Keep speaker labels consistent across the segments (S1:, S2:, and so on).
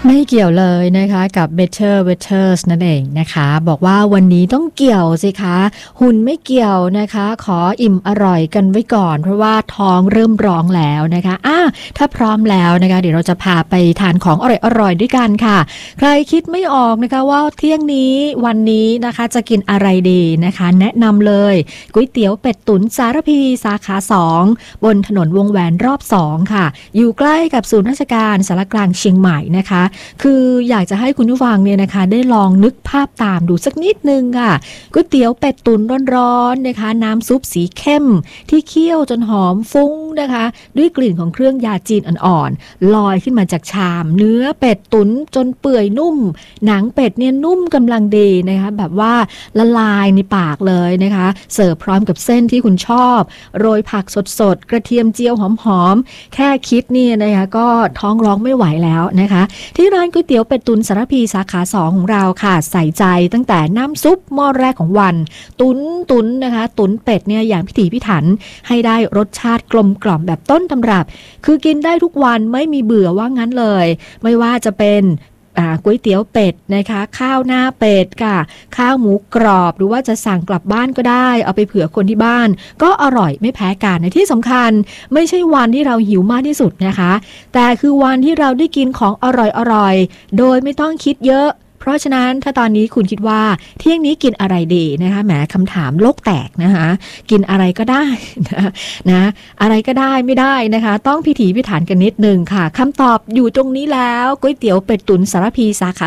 S1: ไม่เกี่ยวเลยนะคะกับ Better Betters นั่นเองนะคะบอกว่าวันนี้ต้องเกี่ยวสิคะหุ่นไม่เกี่ยวนะคะขออิ่มอร่อยกันไว้ก่อนเพราะว่าท้องเริ่มร้องแล้วนะคะถ้าพร้อมแล้วนะคะเดี๋ยวเราจะพาไปทานของอร่อยๆด้วยกันค่ะใครคิดไม่ออกนะคะว่าเที่ยงนี้วันนี้นะคะจะกินอะไรดีนะคะแนะนำเลยก๋วยเตี๋ยวเป็ดตุ๋นสารพีสาขา2บนถนนวงแหวนรอบ2ค่ะอยู่ใกล้กับศูนย์ราชการสารกลางเชียงใหม่นะคะคืออยากจะให้คุณผู้ฟังเนี่ยนะคะได้ลองนึกภาพตามดูสักนิดนึงค่ะก๋วยเตี๋ยวเป็ดตุ๋นร้อนๆนะคะน้ำซุปสีเข้มที่เคี่ยวจนหอมฟุ้งนะคะด้วยกลิ่นของเครื่องยาจีนอ่อนๆลอยขึ้นมาจากชามเนื้อเป็ดตุ๋นจนเปื่อยนุ่มหนังเป็ดเนี่ยนุ่มกำลังดีนะคะแบบว่าละลายในปากเลยนะคะเสิร์ฟพร้อมกับเส้นที่คุณชอบโรยผักสดๆกระเทียมเจียวหอมๆแค่คิดเนี่ยนะคะก็ท้องร้องไม่ไหวแล้วนะคะที่ร้านก๋วยเตี๋ยวเป็ดตุ๋นสารพีสาขา2ของเราค่ะใส่ใจตั้งแต่น้ำซุปหม้อแรกของวันตุ๋นนะคะตุ๋นเป็ดเนี่ยอย่างพิถีพิถันให้ได้รสชาติกลมกล่อมแบบต้นตำรับคือกินได้ทุกวันไม่มีเบื่อว่างั้นเลยไม่ว่าจะเป็นก๋วยเตี๋ยวเป็ดนะคะข้าวหน้าเป็ดค่ะข้าวหมูกรอบหรือว่าจะสั่งกลับบ้านก็ได้เอาไปเผื่อคนที่บ้านก็อร่อยไม่แพ้กันในที่สำคัญไม่ใช่วันที่เราหิวมากที่สุดนะคะแต่คือวันที่เราได้กินของอร่อยๆโดยไม่ต้องคิดเยอะเพราะฉะนั้นถ้าตอนนี้คุณคิดว่าเที่ยงนี้กินอะไรดีนะคะแหมคำถามโลกแตกนะคะกินอะไรก็ได้นะอะไรก็ได้ไม่ได้นะคะต้องพิถีพิถันกันนิดนึงค่ะคำตอบอยู่ตรงนี้แล้วก๋วยเตี๋ยวเป็ดตุ๋นสารพีสาขา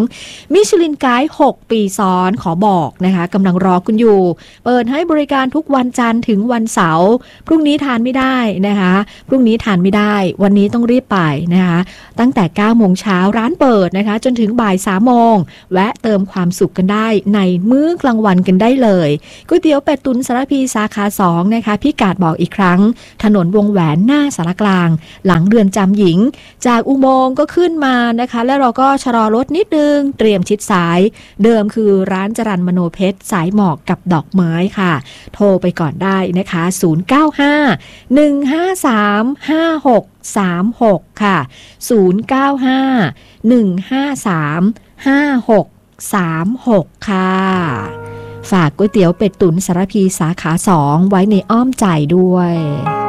S1: 2มิชลินไกด์6 ปีซ้อนขอบอกนะคะกำลังรอคุณอยู่เปิดให้บริการทุกวันจันทร์ถึงวันเสาร์พรุ่งนี้ทานไม่ได้นะคะพรุ่งนี้ทานไม่ได้วันนี้ต้องรีบไปนะคะตั้งแต่ 9 โมงเช้าร้านเปิดนะคะจนถึงบ่าย 3 โมงแวะเติมความสุขกันได้ในมื้อกลางวันกันได้เลยก๋วยเตี๋ยวเป็ดตุ๋นสารพีสาขา2นะคะพี่กาดบอกอีกครั้งถนนวงแหวนหน้าสารกลางหลังเรือนจำหญิงจากอุโมงค์ก็ขึ้นมานะคะแล้วเราก็ชะลอรถนิดนึงเตรียมชิดซ้ายเดิมคือร้านจรัญมโนเพชรสายหมอกกับดอกไม้ค่ะโทรไปก่อนได้นะคะ095-153-5636ค่ะ095-153-5636ค่ะฝากก๋วยเตี๋ยวเป็ดตุ๋นสารพีสาขา2ไว้ในอ้อมใจด้วย